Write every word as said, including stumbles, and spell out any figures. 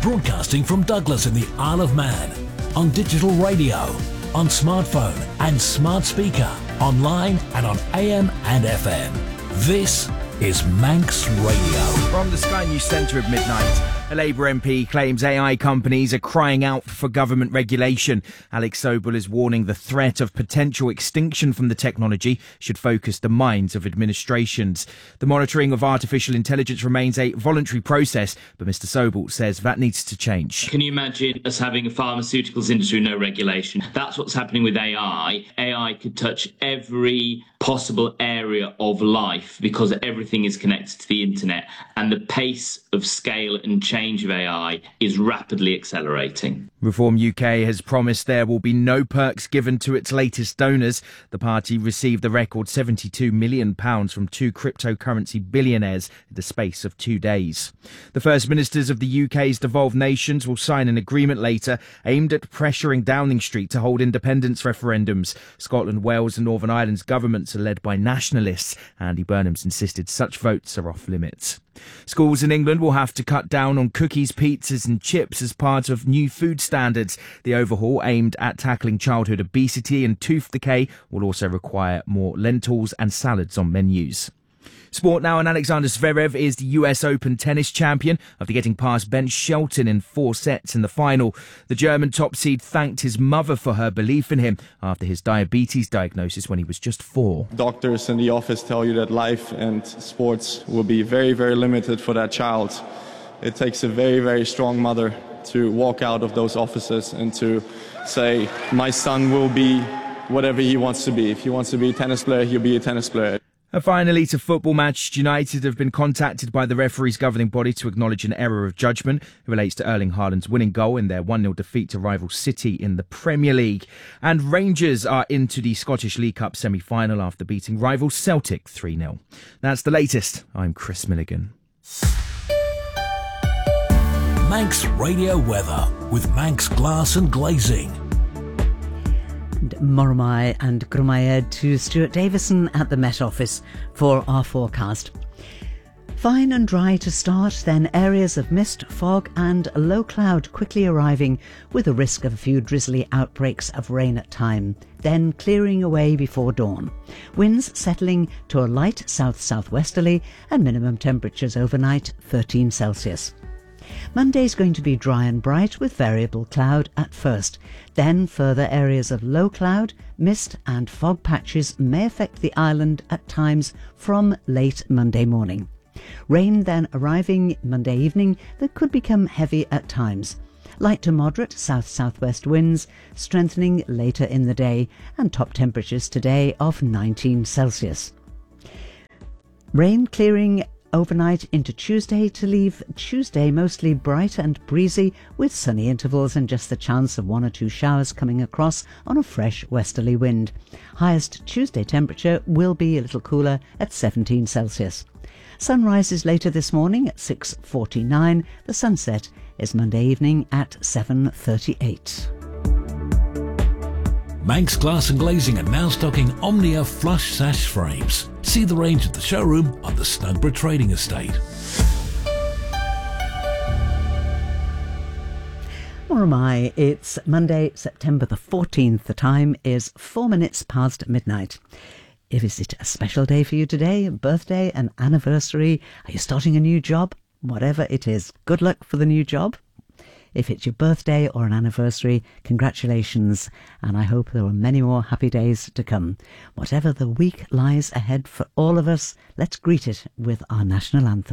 Broadcasting from Douglas in the Isle of Man. On digital radio, on smartphone and smart speaker, online and on A M and F M. This is Manx Radio. From the Sky News Centre at midnight, a Labour M P claims A I companies are crying out for government regulation. Alex Sobel is warning the threat of potential extinction from the technology should focus the minds of administrations. The monitoring of artificial intelligence remains a voluntary process, but Mr Sobel says that needs to change. Can you imagine us having a pharmaceuticals industry with no regulation? That's what's happening with A I. A I could touch every possible area of life because everything is connected to the internet, and the pace of scale and change of A I is rapidly accelerating. Reform U K has promised there will be no perks given to its latest donors. The party received a record seventy-two million pounds from two cryptocurrency billionaires in the space of two days. The First Ministers of the U K's devolved nations will sign an agreement later aimed at pressuring Downing Street to hold independence referendums. Scotland, Wales and Northern Ireland's governments are led by nationalists. Andy Burnham's insisted such votes are off limits. Schools in England will have to cut down on cookies, pizzas and chips as part of new food standards. The overhaul, aimed at tackling childhood obesity and tooth decay, will also require more lentils and salads on menus. Sport now, and Alexander Zverev is the U S Open tennis champion after getting past Ben Shelton in four sets in the final. The German top seed thanked his mother for her belief in him after his diabetes diagnosis when he was just four. Doctors in the office tell you that life and sports will be very, very limited for that child. It takes a very, very strong mother to walk out of those offices and to say, my son will be whatever he wants to be. If he wants to be a tennis player, he'll be a tennis player. And finally, to football. Manchester United have been contacted by the referee's governing body to acknowledge an error of judgment. It relates to Erling Haaland's winning goal in their one nil defeat to rival City in the Premier League. And Rangers are into the Scottish League Cup semi-final after beating rival Celtic three nil. That's the latest. I'm Chris Milligan. Manx Radio weather with Manx Glass and Glazing. Moromai and Grumayed to Stuart Davison at the Met Office for our forecast. Fine and dry to start, then areas of mist, fog and low cloud quickly arriving with a risk of a few drizzly outbreaks of rain at time, then clearing away before dawn. Winds settling to a light south-southwesterly and minimum temperatures overnight thirteen Celsius. Monday's going to be dry and bright with variable cloud at first. Then further areas of low cloud, mist and fog patches may affect the island at times from late Monday morning. Rain then arriving Monday evening that could become heavy at times. Light to moderate south-southwest winds strengthening later in the day, and top temperatures today of nineteen Celsius. Rain clearing overnight into Tuesday to leave Tuesday mostly bright and breezy with sunny intervals and just the chance of one or two showers coming across on a fresh westerly wind. Highest Tuesday temperature will be a little cooler at seventeen Celsius. Sun rises later this morning at six forty-nine. The sunset is Monday evening at seven thirty-eight. Manx Glass and Glazing are now stocking Omnia flush sash frames. See the range at the showroom on the Snugborough Trading Estate. Moromai, it's Monday, September the fourteenth. The time is four minutes past midnight. Is it a special day for you today? A birthday, an anniversary? Are you starting a new job? Whatever it is, good luck for the new job. If it's your birthday or an anniversary, congratulations, and I hope there are many more happy days to come. Whatever the week lies ahead for all of us, let's greet it with our national anthem.